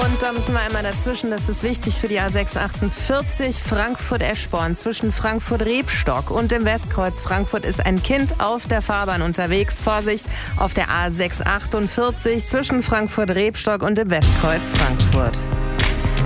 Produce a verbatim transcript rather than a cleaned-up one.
Und da müssen wir einmal dazwischen, das ist wichtig für die A sechs achtundvierzig, Frankfurt-Eschborn zwischen Frankfurt-Rebstock und dem Westkreuz Frankfurt ist ein Kind auf der Fahrbahn unterwegs. Vorsicht auf der A sechs achtundvierzig zwischen Frankfurt-Rebstock und dem Westkreuz Frankfurt.